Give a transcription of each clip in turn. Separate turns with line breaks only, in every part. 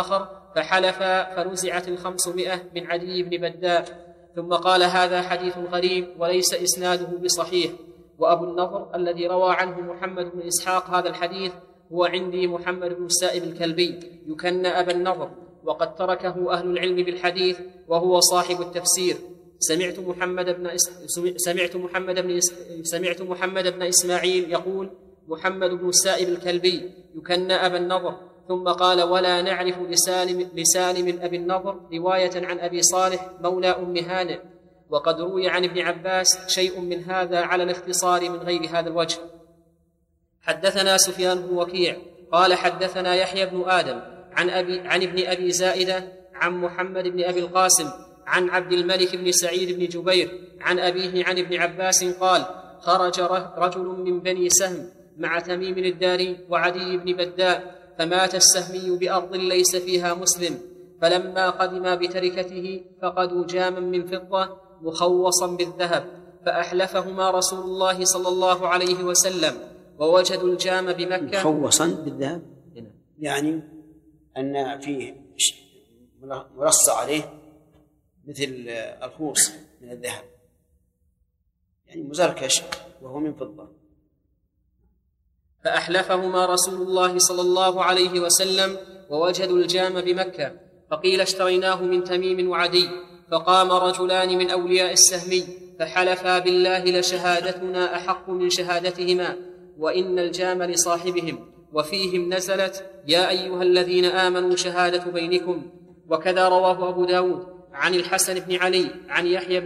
فحلف فنزعت 500 من عدي بن بداء. ثم قال: هذا حديث غريب وليس إسناده بصحيح. وأبو النضر الذي روى عنه محمد بن إسحاق هذا الحديث هو عندي محمد بن السائب الكلبي يكنى أبا النضر، وقد تركه أهل العلم بالحديث وهو صاحب التفسير. سمعت محمد بن إسماعيل يقول: محمد بن السائب الكلبي يكنى أبا النضر. ثم قال: ولا نعرف لسالم أبي النضر رواية عن أبي صالح مولى أم هانئ. وقد روي عن ابن عباس شيء من هذا على الاختصار من غير هذا الوجه. حدثنا سفيان بن وكيع قال: حدثنا يحيى بن آدم عن ابن أبي زائدة عن محمد بن أبي القاسم عن عبد الملك بن سعيد بن جبير عن أبيه عن ابن عباس قال: خرج رجل من بني سهم مع تميم الداري وعدي بن بداء، فمات السهمي بأرض ليس فيها مسلم، فلما قدما بتركته فقدوا جاما من فضة مخوصا بالذهب، فأحلفهما رسول الله صلى الله عليه وسلم، ووجدوا الجام بمكة.
مخوصا بالذهب يعني أن فيه مرصع عليه مثل الخوص من الذهب، يعني مزركش وهو من فضة.
فأحلفهما رسول الله صلى الله عليه وسلم، ووجدوا الجام بمكة. فقيل: اشتريناه من تميم وعدي. فقام رجلان من أولياء السهمي فحلفا بالله: لشهادتنا أحق من شهادتهما، وإن الجام لصاحبهم. وفيهم نزلت: يا أيها الذين آمنوا شهادة بينكم. وكذا رواه أبو داود عن الحسن بن علي عن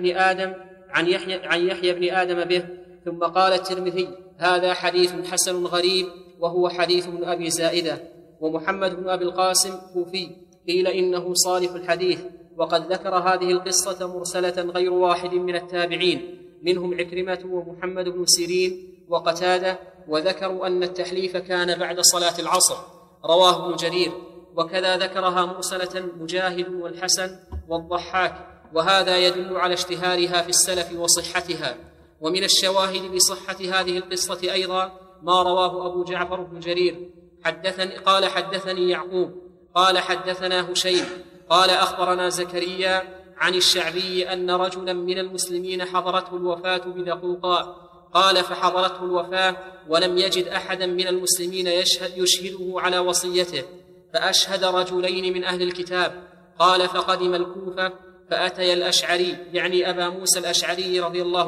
يحيى بن آدم به. ثم قال الترمذي: هذا حديث حسن غريب، وهو حديث ابن أبي زائدة. ومحمد بن أبي القاسم كوفي، قيل إنه صالح الحديث. وقد ذكر هذه القصة مرسلة غير واحد من التابعين، منهم عكرمة ومحمد بن سيرين وقتادة، وذكروا أن التحليف كان بعد صلاة العصر. رواه ابن جرير. وكذا ذكرها مرسلة مجاهد والحسن والضحاك، وهذا يدل على اشتهارها في السلف وصحتها. ومن الشواهد لصحة هذه القصة أيضا ما رواه أبو جعفر بن جرير قال: حدثني يعقوب قال: حدثنا هشيم قال: أخبرنا زكريا عن الشعبي أن رجلا من المسلمين حضرته الوفاة بدقوقاء. قال: فحضرته الوفاة ولم يجد أحدا من المسلمين يشهده على وصيته، فأشهد رجلين من أهل الكتاب. قال: فقدم الكوفة فأتي الأشعري، يعني أبا موسى الأشعري رضي الله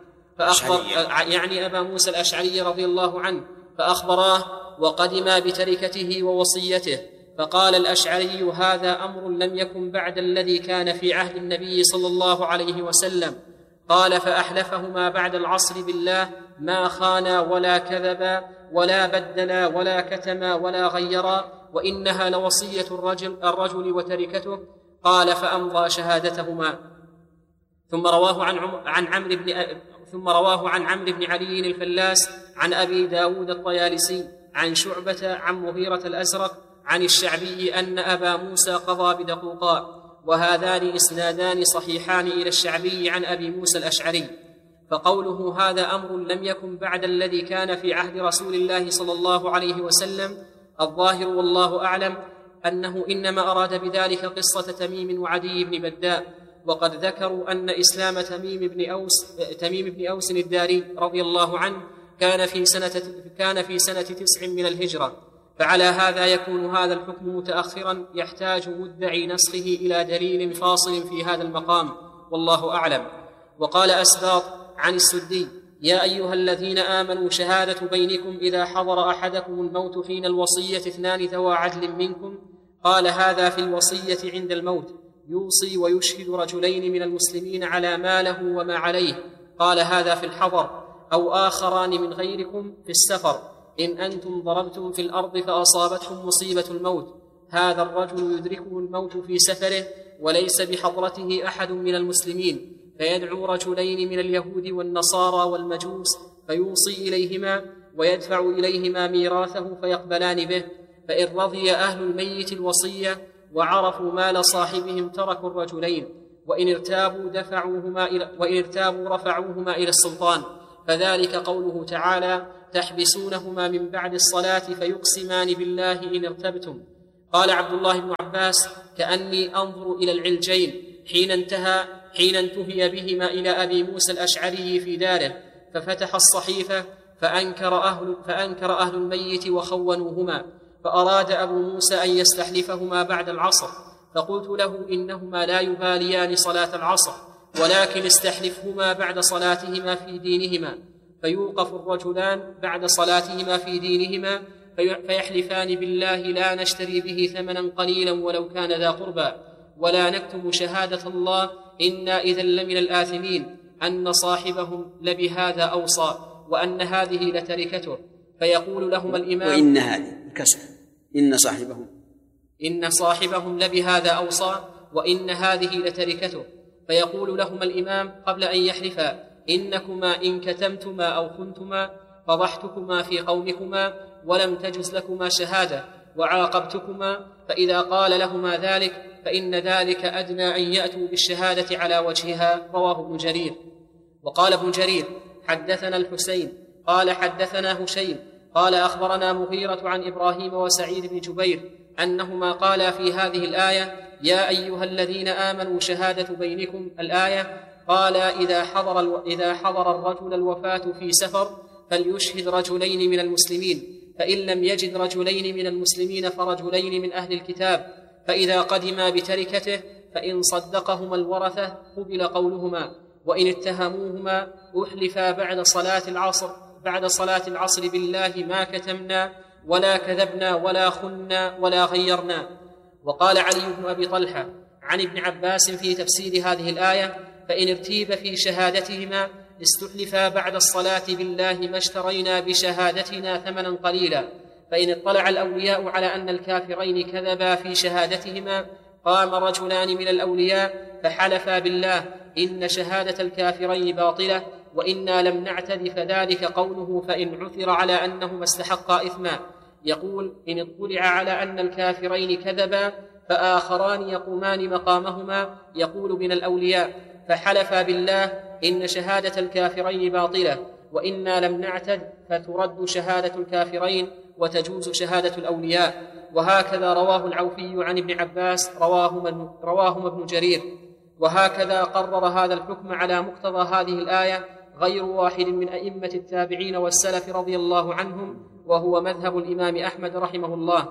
عنه، فأخبراه وقدما بتركته ووصيته. فقال الأشعري: هذا أمر لم يكن بعد الذي كان في عهد النبي صلى الله عليه وسلم. قال: فأحلفهما بعد العصر بالله ما خانا ولا كذبا ولا بدلا ولا كتما ولا غيرا، وإنها لوصية الرجل وتركته. قال: فأمضى شهادتهما. ثم رواه عن عمرو بن علي الفلاس عن أبي داود الطيالسي عن شعبة عن مغيرة الأزرق عن الشعبي أن أبا موسى قضى بدقوقاء. وهذان إسنادان صحيحان إلى الشعبي عن أبي موسى الأشعري. فقوله: هذا أمر لم يكن بعد الذي كان في عهد رسول الله صلى الله عليه وسلم، الظاهر والله أعلم أنه إنما أراد بذلك قصة تميم وعدي بن بداء. وقد ذكروا أن إسلام تميم بن أوس الداري رضي الله عنه كان في سنة 9 من الهجرة، فعلى هذا يكون هذا الحكم متأخرا يحتاج مدعي نسخه إلى دليل فاصل في هذا المقام، والله أعلم. وقال أسباط عن السدي: يا أيها الذين آمنوا شهادة بينكم إذا حضر أحدكم الموت حين الوصية 2 ذوى عدل منكم. قال: هذا في الوصية عند الموت، يوصي ويشهد رجلين من المسلمين على ما له وما عليه. قال: هذا في الحضر، أو آخران من غيركم في السفر، إن أنتم ضربتم في الأرض فأصابتكم مصيبة الموت. هذا الرجل يدركه الموت في سفره وليس بحضرته أحد من المسلمين، فيدعو رجلين من اليهود والنصارى والمجوس فيوصي إليهما ويدفع إليهما ميراثه فيقبلان به، فإن رضي أهل الميت الوصية وعرفوا مال صاحبهم تركوا الرجلين، وإن ارتابوا رفعوهما إلى السلطان. فذلك قوله تعالى: تحبسونهما من بعد الصلاة فيقسمان بالله إن ارتبتم. قال عبد الله بن عباس: كأني أنظر إلى العلجين حين انتهي بهما إلى أبي موسى الأشعري في داره، ففتح الصحيفة فأنكر أهل الميت وخونوهما، فأراد أبو موسى أن يستحلفهما بعد العصر، فقلت له: إنهما لا يباليان صلاة العصر، ولكن استحلفهما بعد صلاتهما في دينهما. فيوقف الرجلان بعد صلاتهما في دينهما فيحلفان بالله: لا نشتري به ثمنا قليلا ولو كان ذا قربى، ولا نكتم شهادة الله، إنا إذا لمن الآثمين، أن صاحبهم لبهذا أوصى، وأن هذه لتركته. فيقول لهما الإمام:
وإن هذه الكسر
إن صاحبهم لبهذا أوصى، وإن هذه لتركته. فيقول لهما الإمام قبل أن يحلفا: إنكما إن كتمتما أو خنتما فضحتكما في قومكما، ولم تجز لكما شهادة، وعاقبتكما. فإذا قال لهما ذلك فإن ذلك أدنى أن يأتوا بالشهادة على وجهها. رواه ابن جرير. وقال ابن جرير: حدثنا الحسين قال حدثنا هشيم قال أخبرنا مغيرة عن إبراهيم وسعيد بن جبير أنهما قالا في هذه الآية: يا أيها الذين آمنوا شهادة بينكم. الآية. قال: إذا حضر الرجل الوفاة في سفر فليشهد رجلين من المسلمين، فإن لم يجد رجلين من المسلمين فرجلين من أهل الكتاب، فإذا قدما بتركته فإن صدقهما الورثة قبل قولهما، وإن اتهموهما أحلفا بعد صلاة العصر بالله: ما كتمنا ولا كذبنا ولا خنا ولا غيرنا. وقال علي بن أبي طلحة عن ابن عباس في تفسير هذه الآية: فإن ارتيب في شهادتهما استحلفا بعد الصلاة بالله: ما اشترينا بشهادتنا ثمنا قليلا. فإن اطلع الأولياء على أن الكافرين كذبا في شهادتهما قام رجلان من الأولياء فحلفا بالله: إن شهادة الكافرين باطلة وإنا لم نعتد، فذلك قوله: فإن عثر على أنهما استحقا إثما. يقول: إن اطلع على أن الكافرين كذبا فآخران يقومان مقامهما، يقول من الأولياء: فحلفا بالله إن شهادة الكافرين باطلة وإنا لم نعتد، فترد شهادة الكافرين وتجوز شهادة الأولياء. وهكذا رواه العوفي عن ابن عباس رواهما ابن جرير. وهكذا قرر هذا الحكم على مقتضى هذه الآية غير واحد من أئمة التابعين والسلف رضي الله عنهم، وهو مذهب الإمام أحمد رحمه الله.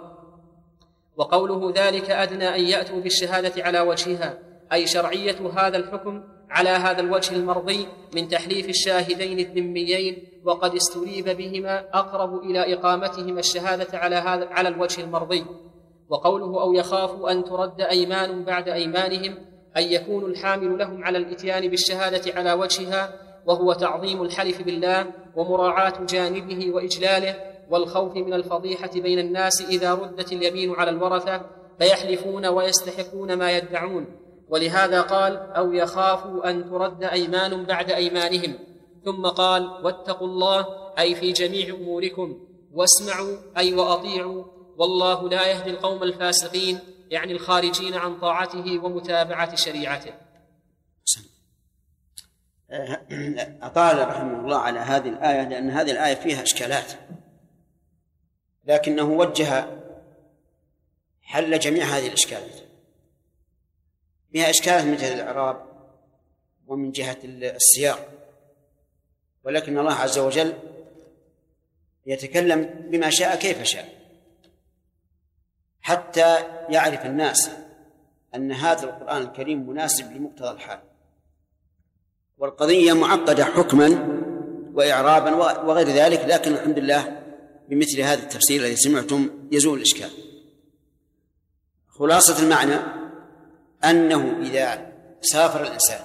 وقوله: ذلك أدنى أن يأتوا بالشهادة على وجهها، أي شرعية هذا الحكم على هذا الوجه المرضي من تحليف الشاهدين الذميين، وقد استريب بهما أقرب إلى إقامتهما الشهادة على الوجه المرضي. وقوله: أو يخافوا أن ترد أيمان بعد أيمانهم، أن يكون الحامل لهم على الإتيان بالشهادة على وجهها، وهو تعظيم الحلف بالله ومراعاة جانبه وإجلاله، والخوف من الفضيحة بين الناس إذا ردت اليمين على الورثة فيحلفون ويستحقون ما يدعون. ولهذا قال: أو يخافوا أن ترد أيمان بعد أيمانهم. ثم قال: واتقوا الله، أي في جميع أموركم، واسمعوا أي وأطيعوا، والله لا يهدي القوم الفاسقين، يعني الخارجين عن طاعته ومتابعة شريعته.
أطال رحمه الله على هذه الآية لأن هذه الآية فيها إشكالات، لكنه وجه حل جميع هذه الإشكالات. فيها إشكالات من جهة الإعراب ومن جهة السياق، ولكن الله عز وجل يتكلم بما شاء كيف شاء حتى يعرف الناس أن هذا القرآن الكريم مناسب لمقتضى الحال. والقضية معقدة حكما وإعرابا وغير ذلك، لكن الحمد لله بمثل هذا التفسير الذي سمعتم يزول الإشكال. خلاصة المعنى أنه إذا سافر الإنسان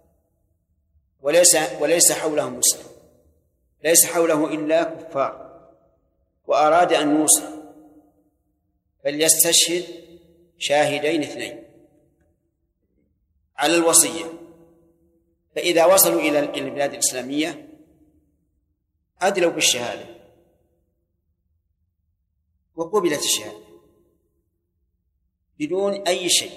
وليس حوله مسلم، ليس حوله إلا كفار، وأراد أن يوصل، فليستشهد شاهدين اثنين على الوصية. فإذا وصلوا إلى البلاد الإسلامية أدلوا بالشهادة وقبلت الشهادة بدون أي شيء،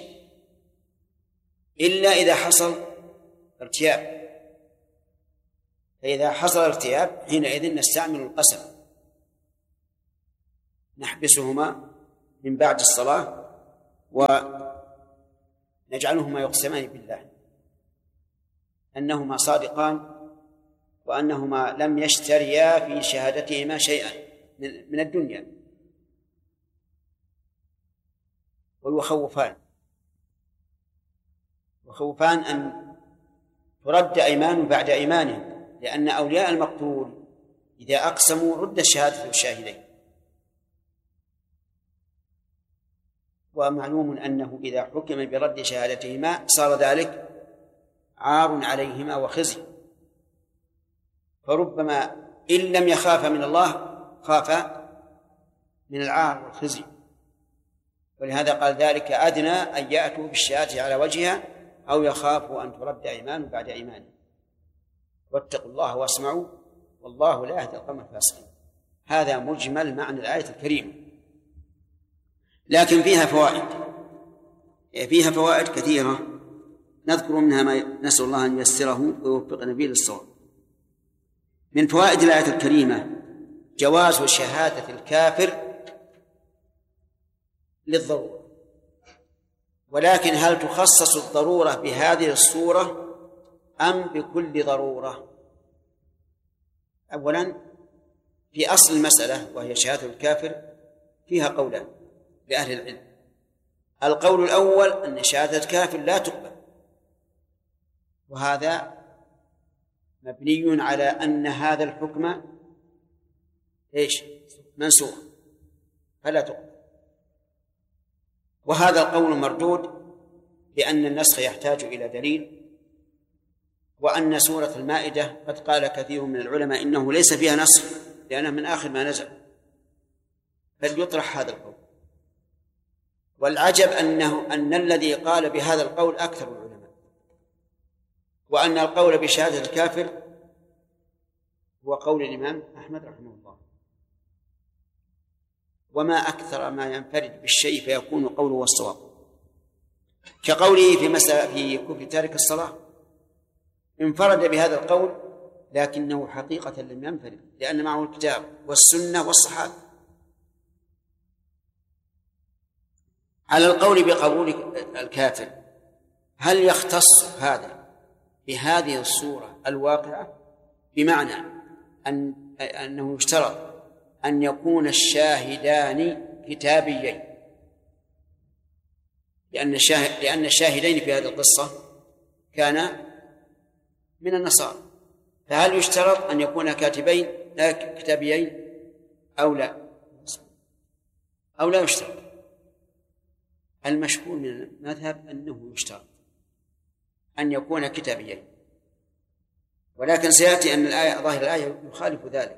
إلا إذا حصل ارتياب. فإذا حصل ارتياب حينئذ نستعمل القسم، نحبسهما من بعد الصلاة، ونجعلهما يقسمان بالله أنهما صادقان وأنهما لم يشتريا في شهادتهما شيئا من الدنيا، ويخوفان أن ترد أيمان بعد أيمانهم، لأن أولياء المقتول إذا أقسموا رد الشهادة الشاهدين. ومعلوم أنه إذا حكم برد شهادتهما صار ذلك عار عليهما وخزي، فربما إن لم يخاف من الله خاف من العار والخزي، ولهذا قال ذلك أدنى أن يأتوا بالشهادة على وجهها أو يخافوا أن ترد أيمان بعد أيمان. واتقوا الله واسمعوا والله لا يهدي القوم الفاسقين. هذا مجمل معنى الآية الكريمة، لكن فيها فوائد كثيرة نذكر منها ما نسأل الله أن ييسره ويوفقنا به للصواب. من فوائد الآية الكريمة جواز شهادة الكافر للضرورة، ولكن هل تخصص الضرورة بهذه الصورة أم بكل ضرورة؟ أولا في أصل المسألة وهي شهادة الكافر فيها قولان لأهل العلم. القول الأول أن شهادة الكافر لا تقبل، وهذا مبني على أن هذا الحكم منسوخ فلا تقبل، وهذا القول مردود لأن النسخ يحتاج إلى دليل، وأن سورة المائدة قد قال كثير من العلماء إنه ليس فيها نسخ لأنه من آخر ما نزل، فليطرح هذا القول. والعجب أن الذي قال بهذا القول أكثر العلماء، وأن القول بشهادة الكافر هو قول الإمام أحمد رحمه الله. وما أكثر ما ينفرد بالشيء فيكون قوله والصواب، كقوله في كفر تارك الصلاة، انفرد بهذا القول لكنه حقيقة لم ينفرد، لأن معه الكتاب والسنة والصحابة. على القول بقبول الكافر، هل يختص هذا بهذه الصورة الواقعة؟ بمعنى أنه يشترط أن يكون الشاهدان كتابيين، لأن الشاهدين في هذه القصة كان من النصارى، فهل يشترط أن يكون كاتبين لا كتابيين أو لا يشترط؟ المشهور من المذهب أنه يشترط أن يكون كتابيين، ولكن سيأتي أن الآية ظاهر الآية يخالف ذلك،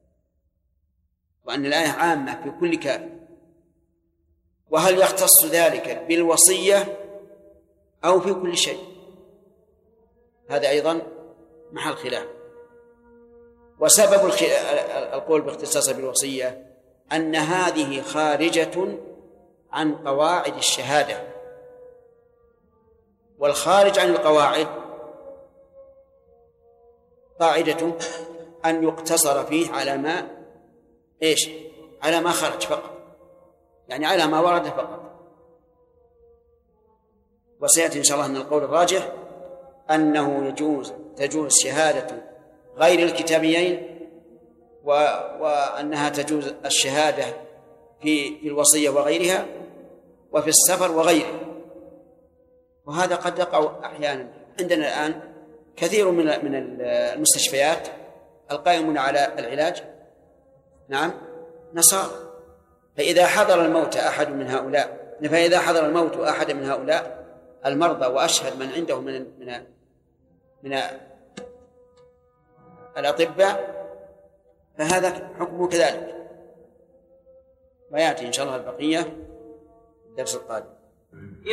وأن الآية عامة في كل كافر. وهل يختص ذلك بالوصية أو في كل شيء؟ هذا أيضا محل خلاف. وسبب القول باختصاصه بالوصية أن هذه خارجة عن قواعد الشهادة، والخارج عن القواعد قاعدة أن يقتصر فيه على ما خرج فقط، يعني على ما ورد فقط. وسيأتي إن شاء الله أن القول الراجح أنه تجوز شهادة غير الكتابيين، وأنها تجوز الشهادة في الوصية وغيرها، وفي السفر وغيره. وهذا قد يقع أحيانا. عندنا الآن كثير من المستشفيات القائمون على العلاج نصارى، فإذا حضر الموت أحد من هؤلاء المرضى وأشهد من عنده من الأطباء فهذا حكمه كذلك. ويأتي إن شاء الله البقية الدرس القادم.